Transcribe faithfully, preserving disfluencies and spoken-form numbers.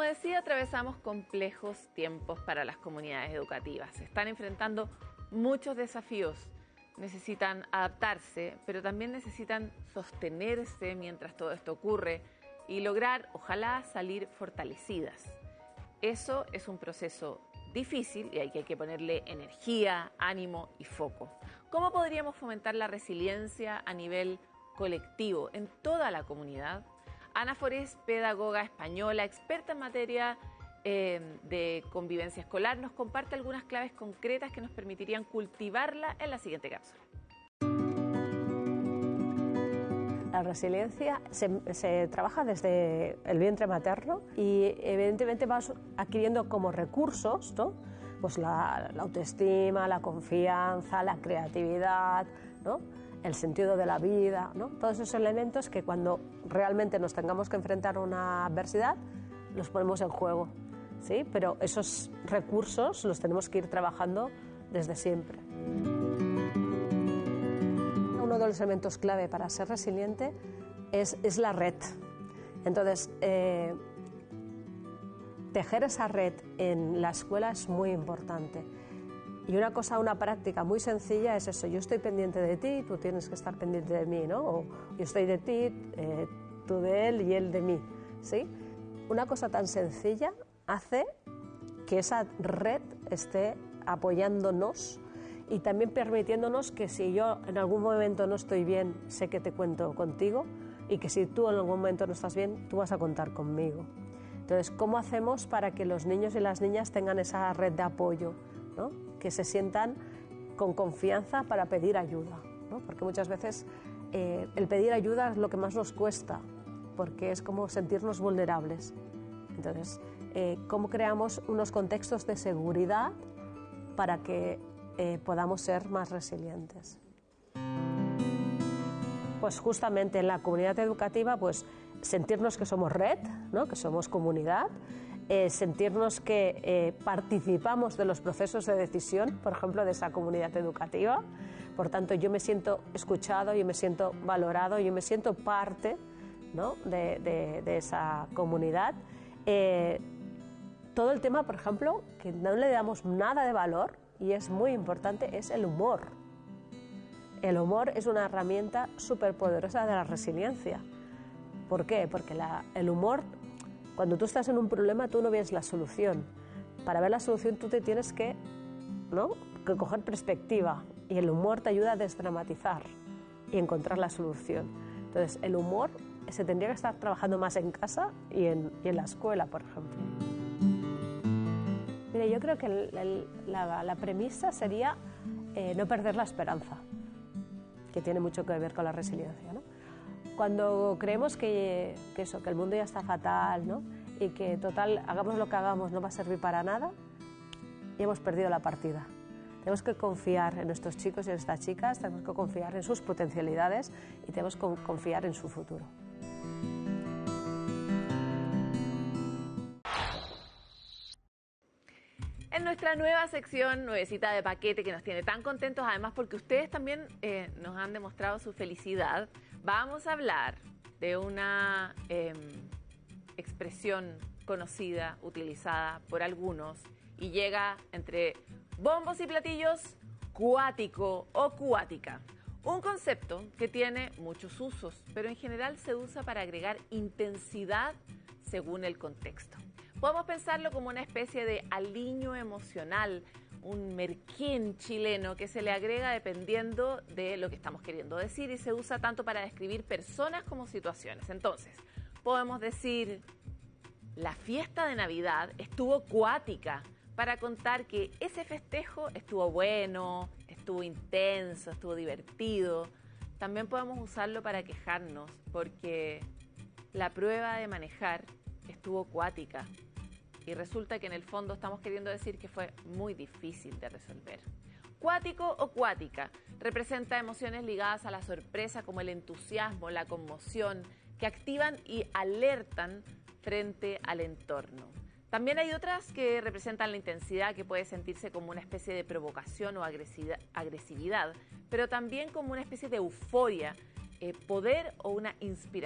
decía, atravesamos complejos tiempos para las comunidades educativas. Se están enfrentando muchos desafíos. Necesitan adaptarse, pero también necesitan sostenerse mientras todo esto ocurre y lograr, ojalá, salir fortalecidas. Eso es un proceso difícil y hay que, hay que ponerle energía, ánimo y foco. ¿Cómo podríamos fomentar la resiliencia a nivel colectivo en toda la comunidad? Ana Forés, pedagoga española, experta en materia eh, de convivencia escolar, nos comparte algunas claves concretas que nos permitirían cultivarla en la siguiente cápsula. La resiliencia se, se trabaja desde el vientre materno y evidentemente vas adquiriendo como recursos, ¿no? Pues la, la autoestima, la confianza, la creatividad, ¿no? El sentido de la vida, ¿no? Todos esos elementos que cuando realmente nos tengamos que enfrentar a una adversidad los ponemos en juego, ¿sí? Pero esos recursos los tenemos que ir trabajando desde siempre. Uno de los elementos clave para ser resiliente es, es la red. Entonces, eh, tejer esa red en la escuela es muy importante. Y una cosa, una práctica muy sencilla es eso: yo estoy pendiente de ti, tú tienes que estar pendiente de mí, ¿no? O yo estoy de ti, eh, tú de él y él de mí, ¿sí? Una cosa tan sencilla hace que esa red esté apoyándonos y también permitiéndonos que si yo en algún momento no estoy bien, sé que te cuento contigo, y que si tú en algún momento no estás bien, tú vas a contar conmigo. Entonces, ¿cómo hacemos para que los niños y las niñas tengan esa red de apoyo, ¿no? Que se sientan con confianza para pedir ayuda, ¿no? Porque muchas veces eh, el pedir ayuda es lo que más nos cuesta, porque es como sentirnos vulnerables. Entonces, eh, ¿cómo creamos unos contextos de seguridad para que eh, podamos ser más resilientes? Pues justamente en la comunidad educativa, pues sentirnos que somos red, ¿no? Que somos comunidad. Eh, sentirnos que eh, participamos de los procesos de decisión, por ejemplo, de esa comunidad educativa. Por tanto, yo me siento escuchado, yo me siento valorado, yo me siento parte, ¿no? de, de, de esa comunidad. Eh, todo el tema, por ejemplo, que no le damos nada de valor, y es muy importante, es el humor. El humor es una herramienta súper poderosa de la resiliencia. ¿Por qué? Porque la, el humor... Cuando tú estás en un problema, tú no ves la solución. Para ver la solución tú te tienes que, ¿no? que coger perspectiva, y el humor te ayuda a desdramatizar y encontrar la solución. Entonces, el humor se tendría que estar trabajando más en casa y en, y en la escuela, por ejemplo. Mira, yo creo que el, el, la, la premisa sería eh, no perder la esperanza, que tiene mucho que ver con la resiliencia, ¿no? Cuando creemos que, que eso, que el mundo ya está fatal, ¿no? Y que total, hagamos lo que hagamos, no va a servir para nada, y hemos perdido la partida. Tenemos que confiar en nuestros chicos y en estas chicas, tenemos que confiar en sus potencialidades y tenemos que confiar en su futuro. En nuestra nueva sección, nuevecita de paquete, que nos tiene tan contentos, además porque ustedes también eh, nos han demostrado su felicidad, vamos a hablar de una eh, expresión conocida, utilizada por algunos, y llega entre bombos y platillos: cuático o cuática. Un concepto que tiene muchos usos, pero en general se usa para agregar intensidad según el contexto. Podemos pensarlo como una especie de aliño emocional, un merquén chileno que se le agrega dependiendo de lo que estamos queriendo decir, y se usa tanto para describir personas como situaciones. Entonces, podemos decir: la fiesta de Navidad estuvo cuática, para contar que ese festejo estuvo bueno, estuvo intenso, estuvo divertido. También podemos usarlo para quejarnos, porque la prueba de manejar estuvo cuática. Y resulta que en el fondo estamos queriendo decir que fue muy difícil de resolver. Cuático o cuática representa emociones ligadas a la sorpresa, como el entusiasmo, la conmoción, que activan y alertan frente al entorno. También hay otras que representan la intensidad, que puede sentirse como una especie de provocación o agresividad, pero también como una especie de euforia, eh, poder o una inspiración.